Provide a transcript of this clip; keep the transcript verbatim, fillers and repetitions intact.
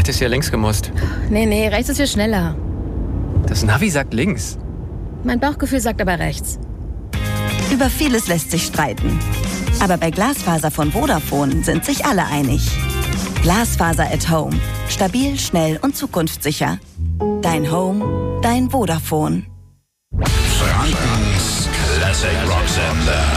hättest hier links gemusst. Nee, nee, rechts ist viel schneller. Das Navi sagt links. Mein Bauchgefühl sagt aber rechts. Über vieles lässt sich streiten. Aber bei Glasfaser von Vodafone sind sich alle einig. Glasfaser at Home. Stabil, schnell und zukunftssicher. Dein Home, dein Vodafone. Frankens Classic Rock Sender.